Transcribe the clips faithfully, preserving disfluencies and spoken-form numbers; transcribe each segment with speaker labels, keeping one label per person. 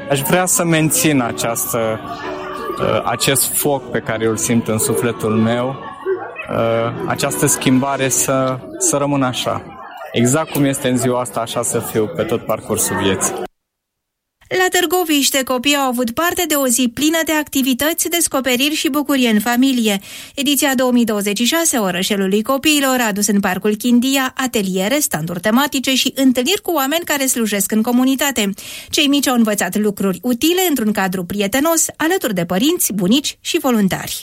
Speaker 1: aș vrea să mențin această, acest foc pe care îl simt în sufletul meu, această schimbare să, să rămână așa. Exact cum este în ziua asta, așa să fiu pe tot parcursul vieții.
Speaker 2: La Târgoviște, copiii au avut parte de o zi plină de activități, descoperiri și bucurie în familie. Ediția două mii douăzeci și șase a Orășelului Copiilor a adus în Parcul Chindia ateliere, standuri tematice și întâlniri cu oameni care slujesc în comunitate. Cei mici au învățat lucruri utile într-un cadru prietenos, alături de părinți, bunici și voluntari.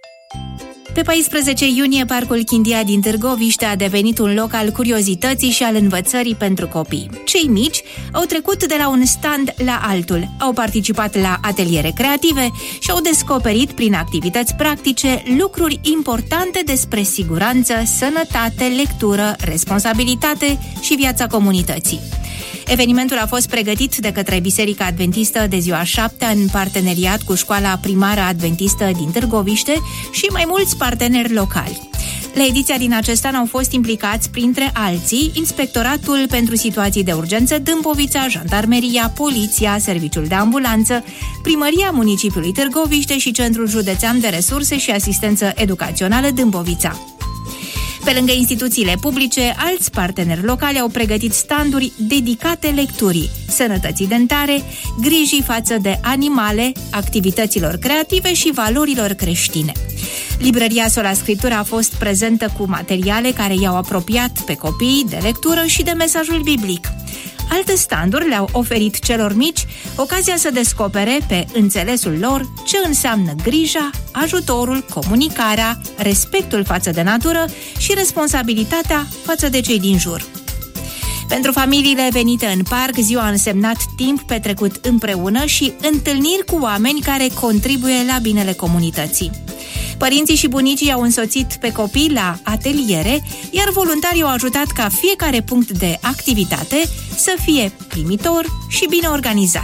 Speaker 2: Pe paisprezece iunie, Parcul Chindia din Târgoviște a devenit un loc al curiozității și al învățării pentru copii. Cei mici au trecut de la un stand la altul, au participat la ateliere creative și au descoperit prin activități practice lucruri importante despre siguranță, sănătate, lectură, responsabilitate și viața comunității. Evenimentul a fost pregătit de către Biserica Adventistă de Ziua Șaptea în parteneriat cu Școala Primară Adventistă din Târgoviște și mai mulți parteneri locali. La ediția din acest an au fost implicați, printre alții, Inspectoratul pentru Situații de Urgență Dâmbovița, Jandarmeria, Poliția, Serviciul de Ambulanță, Primăria Municipiului Târgoviște și Centrul Județean de Resurse și Asistență Educațională Dâmbovița. Pe lângă instituțiile publice, alți parteneri locali au pregătit standuri dedicate lecturii, sănătății dentare, grijii față de animale, activităților creative și valorilor creștine. Librăria Sola Scriptura a fost prezentă cu materiale care i-au apropiat pe copii de lectură și de mesajul biblic. Alte standuri le-au oferit celor mici ocazia să descopere pe înțelesul lor ce înseamnă grija, ajutorul, comunicarea, respectul față de natură și responsabilitatea față de cei din jur. Pentru familiile venite în parc, ziua a însemnat timp petrecut împreună și întâlniri cu oameni care contribuie la binele comunității. Părinții și bunicii au însoțit pe copii la ateliere, iar voluntarii au ajutat ca fiecare punct de activitate să fie primitor și bine organizat.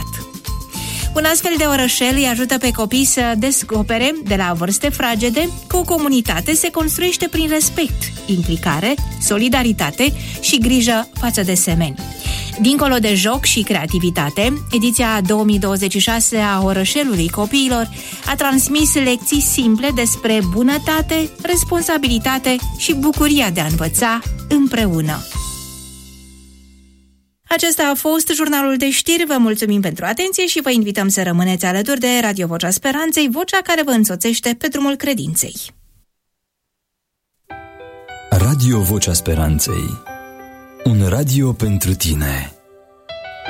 Speaker 2: Un astfel de orășel îi ajută pe copii să descopere, de la vârste fragede, că o comunitate se construiește prin respect, implicare, solidaritate și grijă față de semeni. Dincolo de joc și creativitate, ediția două mii douăzeci și șase a Orășelului Copiilor a transmis lecții simple despre bunătate, responsabilitate și bucuria de a învăța împreună. Acesta a fost jurnalul de știri. Vă mulțumim pentru atenție și vă invităm să rămâneți alături de Radio Vocea Speranței, vocea care vă însoțește pe drumul credinței.
Speaker 3: Radio Vocea Speranței, un radio pentru tine.